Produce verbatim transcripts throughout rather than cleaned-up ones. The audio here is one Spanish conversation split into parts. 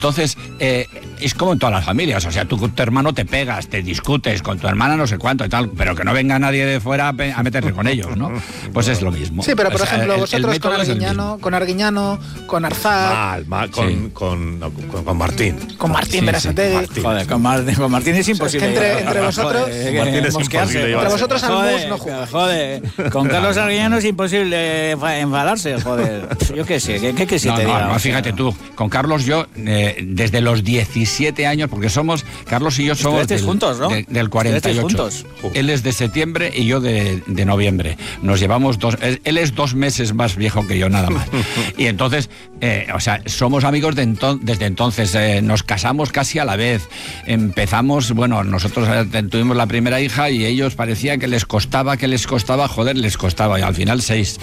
Entonces, eh, es como en todas las familias, o sea, tú con tu hermano te pegas, te discutes, con tu hermana no sé cuánto y tal, pero que no venga nadie de fuera a, pe- a meterse con ellos, ¿no? Pues es lo mismo. Sí, pero por O sea, ejemplo, el- el vosotros con método es el Arguiñano, mismo. con Arguiñano, con Arzak, Mal, mal, con, Sí. con, no, con, con Martín. con Martín Sí, Berasategui. Martín. Joder, con Martín, con Martín es imposible. Es que entre- entre vosotros- Joder, Martín es mosquearse. imposible Entre vosotros al Joder, mus no jugáis. Joder, con Carlos Arguiñano es imposible enfa- enfadarse, joder. Yo qué sé, ¿qué, qué, qué si No, te no, diga? no, O sea, fíjate tú, con Carlos yo, eh, desde los diecisiete años, porque somos, Carlos y yo somos Estuvisteis del, juntos, ¿no? de- del cuarenta y ocho. Estuvisteis juntos. Él es de septiembre y yo de, de noviembre. Nos llevamos dos, él, él es dos meses más viejo que yo, nada más. Y entonces, eh, o sea, somos amigos de enton- desde entonces, eh, nos casamos casi a la vez. Empezamos, bueno, nosotros eh, tuvimos la primera hija y ellos parecía que les costaba, que les costaba, joder, les costaba, y al final seis.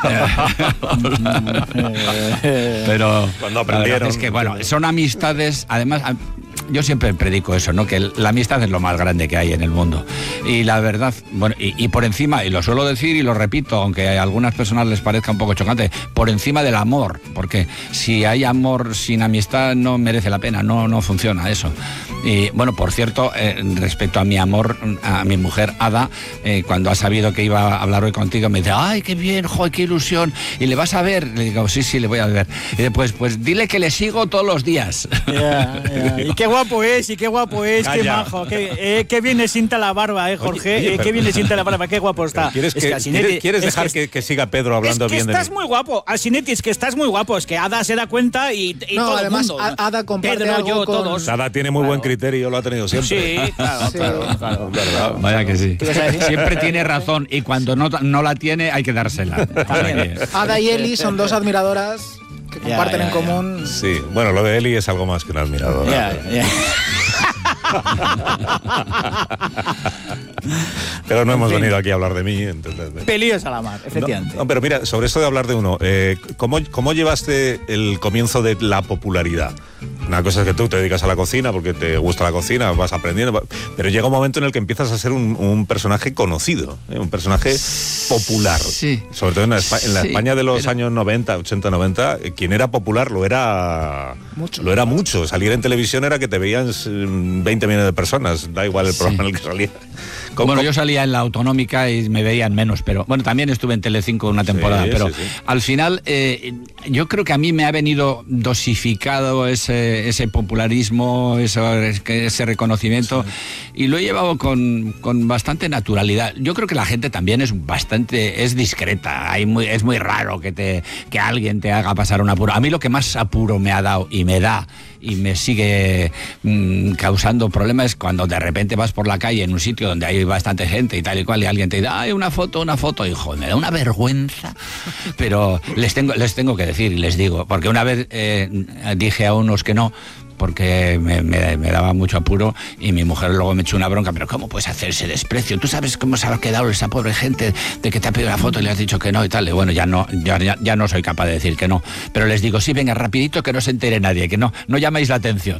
Pero Cuando la verdad aprendieron. es que, bueno, son amistades, además, a- yo siempre predico eso, ¿no? Que el- la amistad es lo más grande que hay en el mundo. Y la verdad, bueno, y, y por encima, y lo suelo decir y lo repito, aunque a algunas personas les parezca un poco chocante, por encima del amor, porque si hay amor sin amistad no merece la pena, no, no funciona eso. Y bueno, por cierto, eh, respecto a mi amor, a mi mujer Ada, eh, cuando ha sabido que iba a hablar hoy contigo, me dice, ay, qué bien, joder, qué ilusión, y le vas a ver. Le digo, sí, sí, le voy a ver. Y después, pues dile que le sigo todos los días. Ya, ya. Y qué guapo es, y qué guapo es, qué Calla. majo, qué, eh, qué bien le sienta la barba, eh, Jorge, Oye, oye, eh, pero- qué bien le sienta la barba, qué guapo está. ¿Quieres, Es que, Asinetti- ¿quieres, quieres es dejar que, que, que siga Pedro hablando es que bien de estás mí? muy guapo, Asinetti, es que estás muy guapo, es que Ada se da cuenta y, y No, todo además, el mundo. A- Ada comparte Pedro, algo yo, con- todos. Sada tiene muy buen Claro. criterio, lo ha tenido siempre. Sí, claro, Sí. claro, claro. ¿Verdad? Vaya que sí. ¿Qué ibas a decir? Siempre tiene razón y cuando no, no la tiene hay que dársela. O sea También. que- Ada y Eli son dos admiradoras que Ya, comparten ya, en ya. común. Sí, bueno, lo de Eli es algo más que un admirador. Ya, ya. Pero no hemos En fin. venido aquí a hablar de mí. Entonces, Pelíos a la mar, efectivamente. No, no, pero mira, sobre esto de hablar de uno, eh, ¿cómo, ¿cómo llevaste el comienzo de la popularidad? Una cosa es que tú te dedicas a la cocina porque te gusta la cocina, vas aprendiendo, va- pero llega un momento en el que empiezas a ser un, un personaje conocido, ¿eh? Un personaje popular. Sí. Sobre todo en la, Espa- en la Sí, España de los pero- años noventa, ochenta, noventa, eh, quien era popular lo era Mucho. Lo era mucho. Salir en televisión era que te veían mm, veinte millones de personas, da igual el programa en el que salía. ¿Cómo- Bueno, yo salía en la autonómica y me veían menos, pero bueno, también estuve en Telecinco una temporada, Sí, pero sí, sí. al final eh, yo creo que a mí me ha venido dosificado ese, ese popularismo, ese, ese reconocimiento y lo he llevado con, con bastante naturalidad. Yo creo que la gente también es bastante, es discreta, hay muy, es muy raro que, te, que alguien te haga pasar un apuro. A mí lo que más apuro me ha dado y me da y me sigue mm, causando problemas es cuando de repente vas por la calle en un sitio donde hay bastante gente y tal y cual y alguien te dice, ay, una foto, una foto, y joder, me da una vergüenza, pero les tengo, les tengo que decir y les digo, porque una vez eh, dije a unos que no, porque me, me- me daba mucho apuro y mi mujer luego me echó una bronca, pero ¿cómo puedes hacer ese desprecio? ¿Tú sabes cómo se ha quedado esa pobre gente de que te ha pedido la foto y le has dicho que no y tal? Y bueno, ya no, ya, ya, ya no soy capaz de decir que no, pero les digo, sí, venga, rapidito, que no se entere nadie, que no, no llaméis la atención.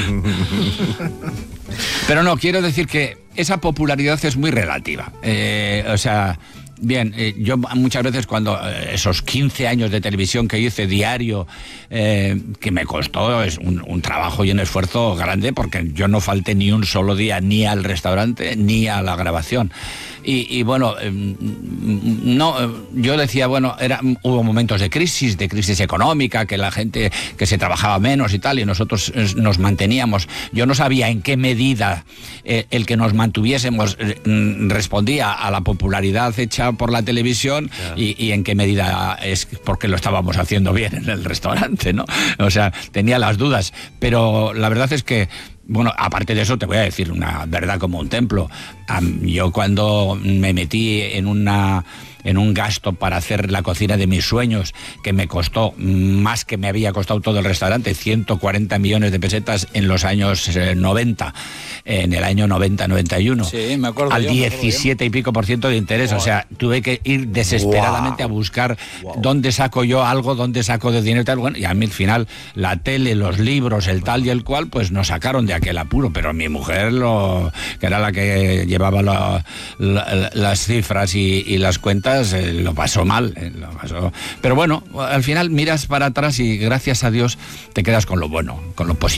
Pero no, quiero decir que esa popularidad es muy relativa. Eh, o sea, bien, eh, yo muchas veces cuando eh, esos quince años de televisión que hice diario, eh, que me costó, es un, un trabajo y un esfuerzo grande, porque yo no falté ni un solo día ni al restaurante ni a la grabación. Y, y bueno, eh, no, eh, yo decía, bueno, era, hubo momentos de crisis, de crisis económica, que la gente, que se trabajaba menos y tal, y nosotros eh, nos manteníamos. Yo no sabía en qué medida eh, el que nos mantuviésemos eh, mm, respondía a la popularidad hecha por la televisión y, y en qué medida es porque lo estábamos haciendo bien en el restaurante, ¿no? O sea, tenía las dudas, pero la verdad es que, bueno, aparte de eso te voy a decir una verdad como un templo. Am, yo cuando me metí en una en un gasto para hacer la cocina de mis sueños, que me costó más que me había costado todo el restaurante, ciento cuarenta millones de pesetas en los años eh, noventa, en el año noventa noventa y uno. Sí, me acuerdo Al yo, me acuerdo diecisiete y pico por ciento de interés. O sea, tuve que ir desesperadamente Wow. a buscar dónde saco yo algo, dónde saco de dinero y tal. Bueno, y a mí al final la tele, los libros, el tal y el cual, pues nos sacaron de aquel apuro. Pero mi mujer, lo, que era la que llevaba la- la- las cifras y, y las cuentas, eh, lo pasó mal. eh, lo pasó. Pero bueno, al final miras para atrás y gracias a Dios te quedas con lo bueno, con lo positivo.